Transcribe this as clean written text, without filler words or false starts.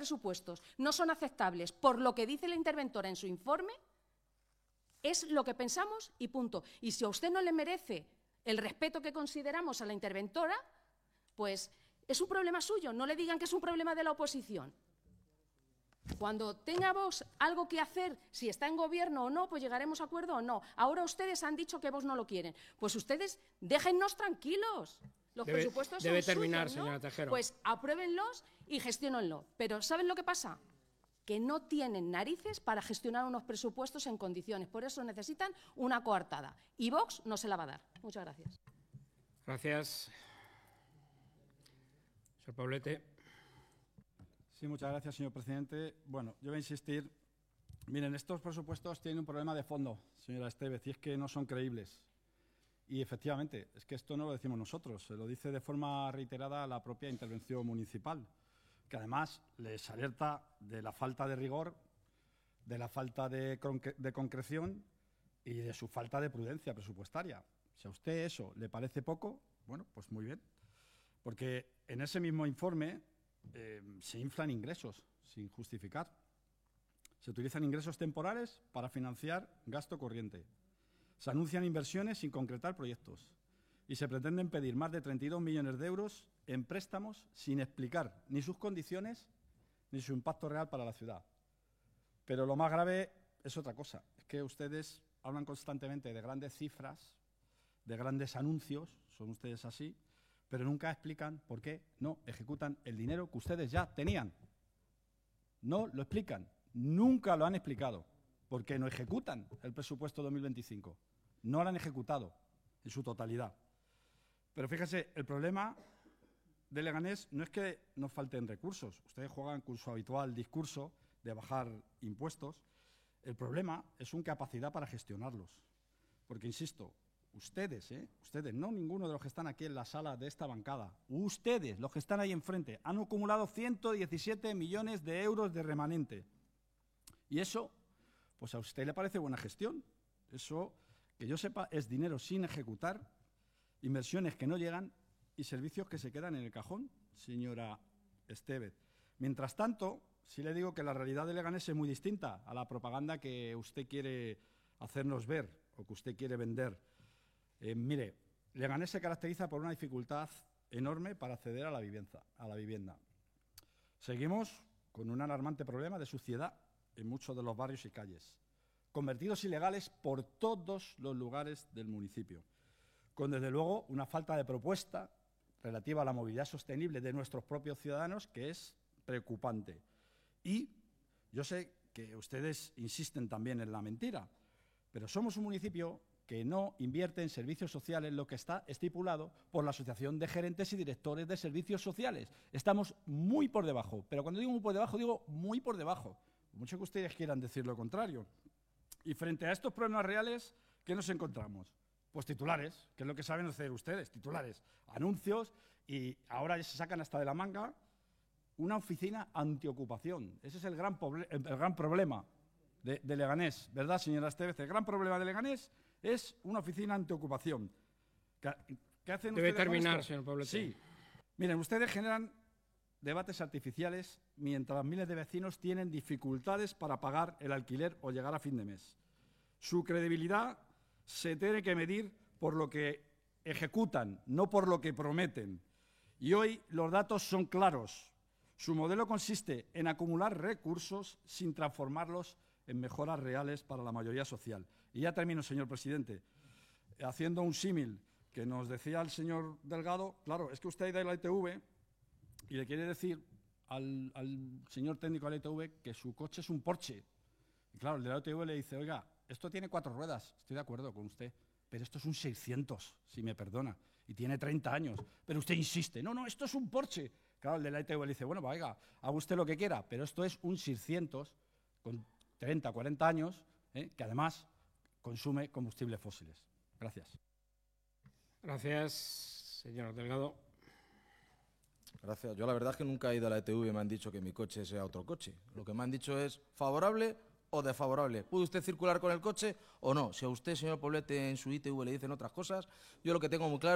presupuestos no son aceptables por lo que dice la interventora en su informe, es lo que pensamos y punto. Y si a usted no le merece el respeto que consideramos a la interventora, pues es un problema suyo, no le digan que es un problema de la oposición. Cuando tenga Vox algo que hacer, si está en gobierno o no, pues llegaremos a acuerdo o no. Ahora ustedes han dicho que Vox no lo quieren. Pues ustedes déjennos tranquilos. Los presupuestos debe son terminar, suyos, ¿no? señora Tejero. Pues apruébenlos y gestiónenlo. Pero ¿saben lo que pasa? Que no tienen narices para gestionar unos presupuestos en condiciones. Por eso necesitan una coartada. Y Vox no se la va a dar. Muchas gracias. Gracias. Señor Poblete. Sí, muchas gracias, señor presidente. Bueno, yo voy a insistir. Miren, estos presupuestos tienen un problema de fondo, señora Estévez, y es que no son creíbles. Y efectivamente, es que esto no lo decimos nosotros, se lo dice de forma reiterada la propia intervención municipal, que además les alerta de la falta de rigor, de la falta de concreción y de su falta de prudencia presupuestaria. Si a usted eso le parece poco, bueno, pues muy bien, porque en ese mismo informe se inflan ingresos sin justificar. Se utilizan ingresos temporales para financiar gasto corriente. Se anuncian inversiones sin concretar proyectos. Y se pretenden pedir más de 32 millones de euros en préstamos sin explicar ni sus condiciones ni su impacto real para la ciudad. Pero lo más grave es otra cosa. Es que ustedes hablan constantemente de grandes cifras, de grandes anuncios, son ustedes así, pero nunca explican por qué no ejecutan el dinero que ustedes ya tenían. No lo explican, nunca lo han explicado, porque no ejecutan el presupuesto 2025. No lo han ejecutado en su totalidad. Pero fíjese, el problema de Leganés no es que nos falten recursos. Ustedes juegan con su habitual discurso de bajar impuestos. El problema es su incapacidad para gestionarlos. Porque, insisto, ustedes, no ninguno de los que están aquí en la sala de esta bancada, ustedes, los que están ahí enfrente, han acumulado 117 millones de euros de remanente. Y eso, pues a usted le parece buena gestión. Eso, que yo sepa, es dinero sin ejecutar, inversiones que no llegan y servicios que se quedan en el cajón, señora Estévez. Mientras tanto, sí le digo que la realidad de Leganés es muy distinta a la propaganda que usted quiere hacernos ver o que usted quiere vender. Mire, Leganés se caracteriza por una dificultad enorme para acceder a la vivienda. Seguimos con un alarmante problema de suciedad en muchos de los barrios y calles, convertidos ilegales por todos los lugares del municipio, con desde luego una falta de propuesta relativa a la movilidad sostenible de nuestros propios ciudadanos que es preocupante. Y yo sé que ustedes insisten también en la mentira, pero somos un municipio que no invierte en servicios sociales lo que está estipulado por la Asociación de Gerentes y Directores de Servicios Sociales. Estamos muy por debajo, pero cuando digo muy por debajo, digo muy por debajo. Mucho que ustedes quieran decir lo contrario. Y frente a estos problemas reales, ¿qué nos encontramos? Pues titulares, que es lo que saben hacer ustedes, titulares, anuncios, y ahora ya se sacan hasta de la manga una oficina antiocupación. Ese es el gran problema de Leganés, ¿verdad, señora Estévez? El gran problema de Leganés es una oficina antiocupación. ¿Qué hacen Debe ustedes terminar, con esto? señor Poblete. Sí. Miren, ustedes generan debates artificiales mientras miles de vecinos tienen dificultades para pagar el alquiler o llegar a fin de mes. Su credibilidad se tiene que medir por lo que ejecutan, no por lo que prometen. Y hoy los datos son claros. Su modelo consiste en acumular recursos sin transformarlos en mejoras reales para la mayoría social. Y ya termino, señor presidente. Haciendo un símil que nos decía el señor Delgado, claro, es que usted ha ido a la ITV y le quiere decir al señor técnico de la ITV que su coche es un Porsche. Y claro, el de la ITV le dice, oiga, esto tiene 4 ruedas, estoy de acuerdo con usted, pero esto es un 600, si me perdona, y tiene 30 años. Pero usted insiste, no, esto es un Porsche. Claro, el de la ITV le dice, bueno, oiga, haga usted lo que quiera, pero esto es un 600 con 30, 40 años, que además consume combustibles fósiles. Gracias. Gracias, señor Delgado. Gracias. Yo la verdad es que nunca he ido a la ETV y me han dicho que mi coche sea otro coche. Lo que me han dicho es favorable o desfavorable. ¿Puede usted circular con el coche o no? Si a usted, señor Poblete, en su ITV le dicen otras cosas, yo lo que tengo muy claro